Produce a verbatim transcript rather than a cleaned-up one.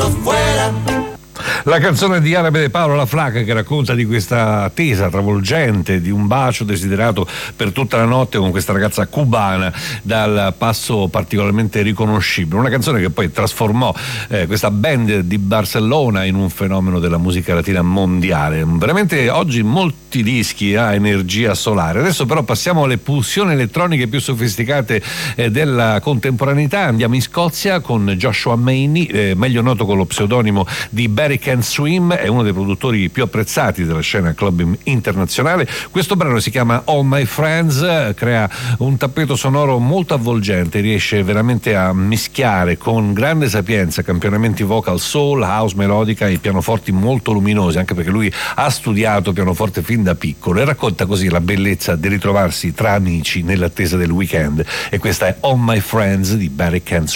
afuera. La canzone di Árabe de Paolo La Flaca, che racconta di questa attesa travolgente, di un bacio desiderato per tutta la notte con questa ragazza cubana dal passo particolarmente riconoscibile. Una canzone che poi trasformò eh, questa band di Barcellona in un fenomeno della musica latina mondiale. Veramente oggi molti dischi a energia solare. Adesso però passiamo alle pulsioni elettroniche più sofisticate eh, della contemporaneità. Andiamo in Scozia con Joshua Maney, eh, meglio noto con lo pseudonimo di Barry Can Swim, è uno dei produttori più apprezzati della scena club internazionale. Questo brano si chiama All My Friends, crea un tappeto sonoro molto avvolgente, riesce veramente a mischiare con grande sapienza campionamenti vocal soul, house melodica e pianoforti molto luminosi, anche perché lui ha studiato pianoforte fin da piccolo, e racconta così la bellezza di ritrovarsi tra amici nell'attesa del weekend. E questa è All My Friends di Barry Can Swim.